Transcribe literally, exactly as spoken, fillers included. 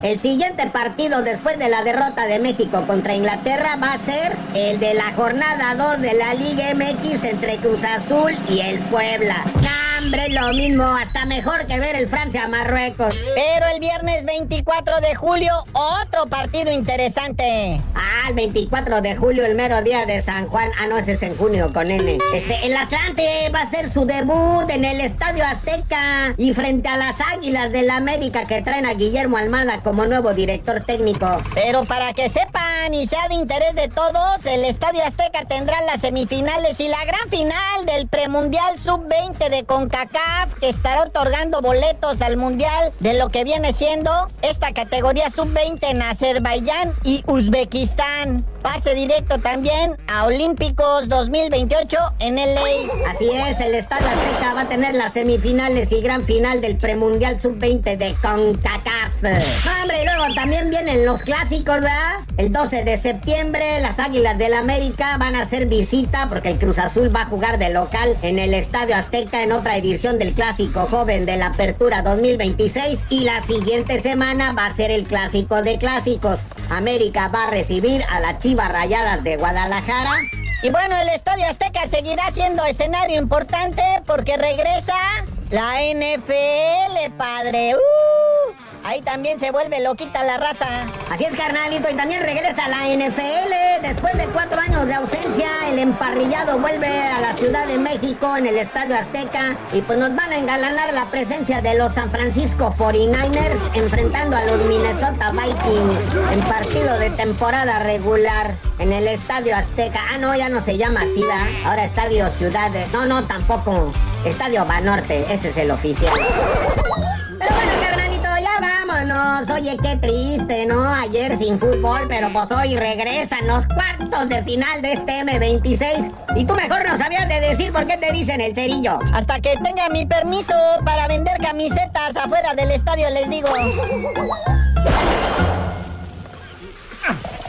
El siguiente partido después de la derrota de México contra Inglaterra va a ser el de la jornada dos de la Liga M X entre Cruz Azul y el Puebla. ¡Nah, hombre! Lo mismo, hasta mejor que ver el Francia-Marruecos. Pero el viernes veinticuatro de julio, otro partido interesante. Ah, el veinticuatro de julio, el mero día de San Juan. Ah, no, ese es en junio con N. Este, el Atlante va a hacer su debut en el Estadio Azteca y frente a las Águilas del América que traen a Guillermo Almada como nuevo director técnico. Pero para que sepan y sea de interés de todos, el Estadio Azteca tendrá las semifinales y la gran final del premundial sub veinte de CONCACAF, que estará otorgando boletos al mundial de lo que viene siendo esta categoría sub veinte en Azerbaiyán y Uzbekistán. Pase directo también a Olímpicos dos mil veintiocho en L A. Así es, el Estadio Azteca va a tener las semifinales y gran final del premundial sub veinte de CONCACAF. No, hombre, y luego también vienen los clásicos, ¿verdad? El doce de septiembre, las Águilas del América van a hacer visita porque el Cruz Azul va a jugar de local en el Estadio Azteca en otra edición del Clásico Joven de la Apertura dos mil veintiséis. Y la siguiente semana va a ser el Clásico de Clásicos. América va a recibir a las Chivas Rayadas de Guadalajara. Y bueno, el Estadio Azteca seguirá siendo escenario importante porque regresa la N F L, padre. ¡Uh! Ahí también se vuelve loquita la raza. Así es, carnalito, y también regresa la N F L. Después de cuatro años de ausencia, el emparrillado vuelve a la Ciudad de México en el Estadio Azteca. Y pues nos van a engalanar la presencia de los San Francisco cuarenta y nueve ers enfrentando a los Minnesota Vikings en partido de temporada regular en el Estadio Azteca. Ah, no, ya no se llama así, ¿verdad? Ahora Estadio Ciudad de... No, no, tampoco. Estadio Banorte, ese es el oficial. Pero bueno, carnalito, ya vámonos. Oye, qué triste, ¿no? Ayer sin fútbol, pero pues hoy regresan los cuartos de final de este eme veintiséis. Y tú mejor no sabías de decir por qué te dicen el cerillo. Hasta que tenga mi permiso para vender camisetas afuera del estadio, les digo.